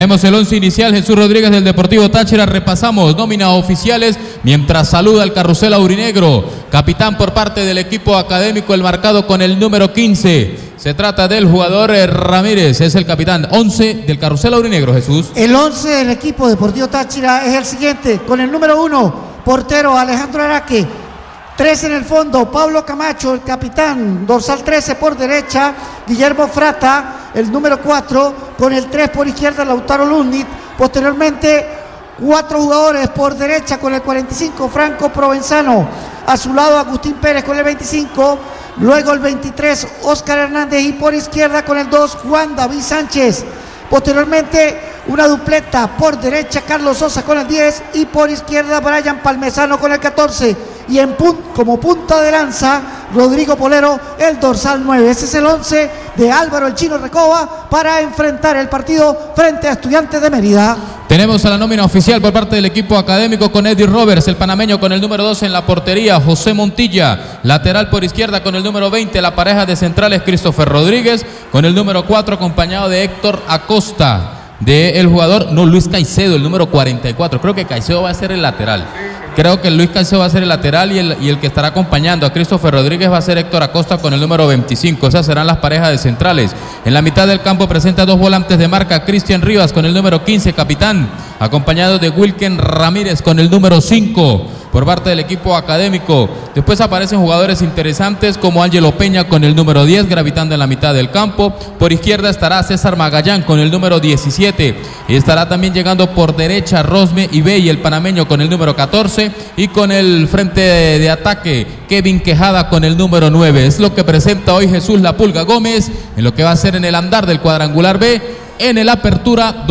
Tenemos el 11 inicial, Jesús Rodríguez del Deportivo Táchira. Repasamos nóminas oficiales mientras saluda al carrusel aurinegro. Capitán por parte del equipo académico, el marcado con el número 15. Se trata del jugador Ramírez, es el capitán. 11 del carrusel aurinegro, Jesús. El 11 del equipo Deportivo Táchira es el siguiente, con el número 1, portero Alejandro Araque. 3 en el fondo, Pablo Camacho, el capitán, dorsal 13 por derecha, Guillermo Frata, el número 4, con el 3 por izquierda, Lautaro Lundit. Posteriormente, 4 jugadores por derecha con el 45, Franco Provenzano. A su lado, Agustín Pérez con el 25, luego el 23, Oscar Hernández, y por izquierda con el 2, Juan David Sánchez. Posteriormente, una dupleta por derecha, Carlos Sosa con el 10 y por izquierda, Brian Palmesano con el 14. Y como punta de lanza, Rodrigo Polero, el dorsal 9. Ese es el 11 de Álvaro el Chino Recoba para enfrentar el partido frente a Estudiantes de Mérida. Tenemos a la nómina oficial por parte del equipo académico con Eddie Roberts, el panameño con el número 12 en la portería, José Montilla, lateral por izquierda con el número 20, la pareja de centrales Christopher Rodríguez, con el número 4 acompañado de Héctor Acosta, del jugador, Luis Caicedo, el número 44, creo que Caicedo va a ser el lateral. Creo que Luis Caicedo va a ser el lateral y el que estará acompañando a Christopher Rodríguez va a ser Héctor Acosta con el número 25. Esas serán las parejas de centrales. En la mitad del campo presenta 2 volantes de marca. Cristian Rivas con el número 15, capitán, acompañado de Wilken Ramírez con el número 5 por parte del equipo académico. Después aparecen jugadores interesantes como Ángelo Peña con el número 10, gravitando en la mitad del campo. Por izquierda estará César Magallán con el número 17. Y estará también llegando por derecha Rosme Ibey, el panameño, con el número 14. Y con el frente de ataque, Kevin Quejada con el número 9. Es lo que presenta hoy Jesús La Pulga Gómez en lo que va a ser en el andar del cuadrangular B en el Apertura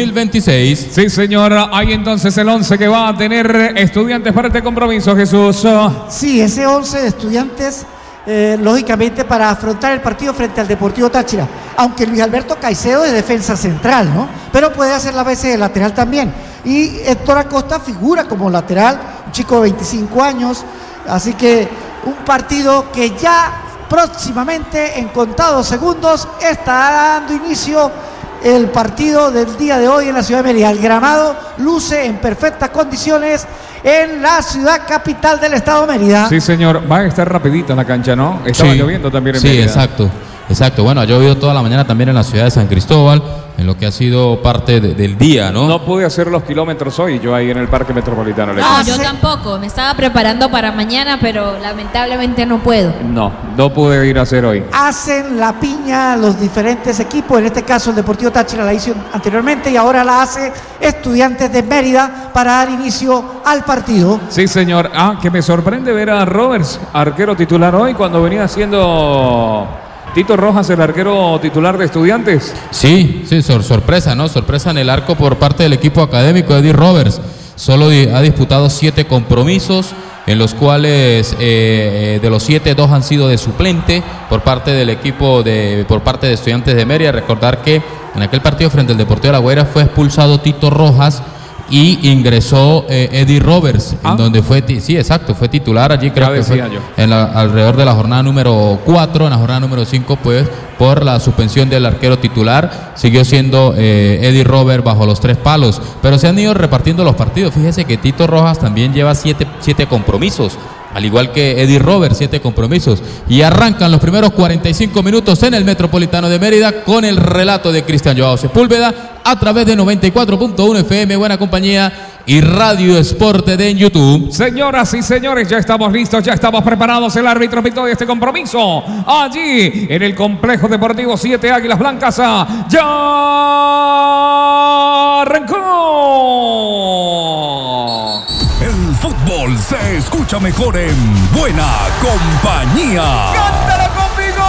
2026. Sí, señora, hay entonces el 11 que va a tener Estudiantes para este compromiso, Jesús. Sí, ese 11 de Estudiantes, lógicamente para afrontar el partido frente al Deportivo Táchira, aunque Luis Alberto Caicedo es defensa central, ¿no? Pero puede hacer la veces de lateral también. Y Héctor Acosta figura como lateral, un chico de 25 años, así que un partido que ya próximamente, en contados segundos, estará dando inicio el partido del día de hoy en la ciudad de Mérida. El gramado luce en perfectas condiciones en la ciudad capital del estado de Mérida. Sí, señor, va a estar rapidito en la cancha, ¿no? Estaba lloviendo también en Mérida. Sí, exacto. Bueno, ha llovido toda la mañana también en la ciudad de San Cristóbal, en lo que ha sido parte del día, ¿no? No pude hacer los kilómetros hoy, yo ahí en el Parque Metropolitano. No, yo tampoco, me estaba preparando para mañana, pero lamentablemente no puedo. No pude ir a hacer hoy. Hacen la piña los diferentes equipos, en este caso el Deportivo Táchira la hizo anteriormente y ahora la hace Estudiantes de Mérida para dar inicio al partido. Sí, señor. Que me sorprende ver a Roberts, arquero titular hoy, cuando venía siendo Tito Rojas, el arquero titular de Estudiantes. Sí, sorpresa, ¿no? Sorpresa en el arco por parte del equipo académico de Eddie Roberts. Solo ha disputado 7 compromisos, en los cuales de los 7, 2 han sido de suplente por parte del equipo por parte de Estudiantes de Mérida. Recordar que en aquel partido frente al Deportivo de La Guaira fue expulsado Tito Rojas y ingresó Eddie Roberts, en donde fue titular allí, creo que fue alrededor de la jornada número 4, en la jornada número 5, pues por la suspensión del arquero titular, siguió siendo Eddie Roberts bajo los 3 palos, pero se han ido repartiendo los partidos. Fíjese que Tito Rojas también lleva 7 compromisos, al igual que Eddie Roberts, 7 compromisos, y arrancan los primeros 45 minutos en el Metropolitano de Mérida con el relato de Cristian Joao Sepúlveda a través de 94.1 FM, Buena Compañía y Radio Esporte de en YouTube. Señoras y señores, ya estamos listos, ya estamos preparados. El árbitro pitó este compromiso allí en el Complejo Deportivo 7 Águilas Blancas. Ya arrancó. El fútbol se escucha mejor en Buena Compañía. ¡Cántala conmigo!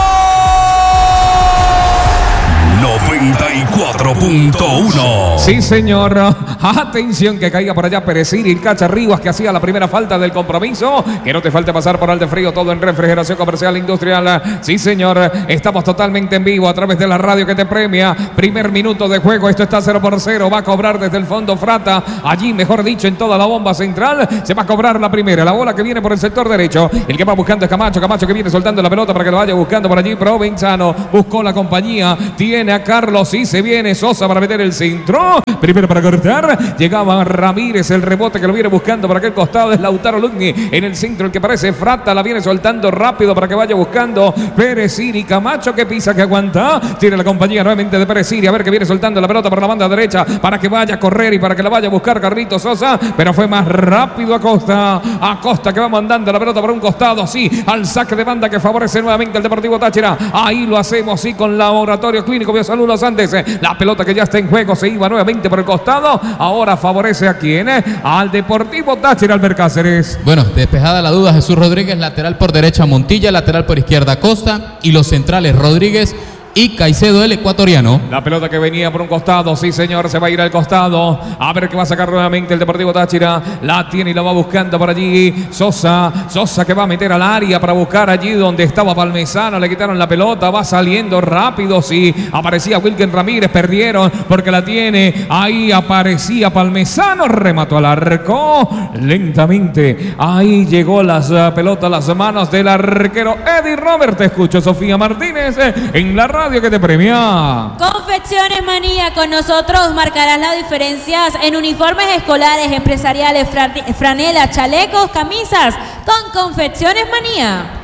94.1. Sí, señor. Atención que caiga por allá Perecir y el Cacha Rivas, que hacía la primera falta del compromiso. Que no te falte pasar por Alde Frío, todo en refrigeración comercial e industrial. Sí, señor. Estamos totalmente en vivo a través de la radio que te premia. Primer minuto de juego. Esto está 0-0. Va a cobrar desde el fondo Frata. Allí, mejor dicho, en toda la bomba central. Se va a cobrar la primera. La bola que viene por el sector derecho. El que va buscando es Camacho. Camacho que viene soltando la pelota para que lo vaya buscando por allí. Provenzano buscó la compañía. Tiene viene a Carlos y se viene Sosa para meter el centro. Primero para cortar. Llegaba Ramírez, el rebote que lo viene buscando por aquel costado es Lautaro Lugni. En el centro el que parece Frata la viene soltando rápido para que vaya buscando Peresiri. Camacho que pisa, que aguanta. Tiene la compañía nuevamente de Peresiri. A ver que viene soltando la pelota por la banda derecha para que vaya a correr y para que la vaya a buscar Carlitos Sosa. Pero fue más rápido Acosta. Acosta que va mandando la pelota por un costado. Sí, al saque de banda que favorece nuevamente el Deportivo Táchira. Ahí lo hacemos, sí, con Laboratorio Clínico Biosalud Los Andes. La pelota que ya está en juego se iba nuevamente por el costado. Ahora favorece a quién, al Deportivo Táchira, Albert Cáceres. Bueno, despejada la duda, Jesús Rodríguez, lateral por derecha Montilla, lateral por izquierda Acosta y los centrales Rodríguez y Caicedo, el ecuatoriano. La pelota que venía por un costado, sí señor, se va a ir al costado. A ver qué va a sacar nuevamente el Deportivo Táchira. La tiene y la va buscando por allí Sosa. Sosa que va a meter al área para buscar allí donde estaba Palmesano. Le quitaron la pelota, va saliendo rápido, sí. Aparecía Wilken Ramírez, perdieron porque la tiene. Ahí aparecía Palmesano, remató al arco. Lentamente, ahí llegó las pelotas a las manos del arquero Eddie Robert. Te escucho, Sofía Martínez, en la radio que te premia. Confecciones Manía, con nosotros marcarás las diferencias en uniformes escolares, empresariales, franelas, chalecos, camisas, con Confecciones Manía.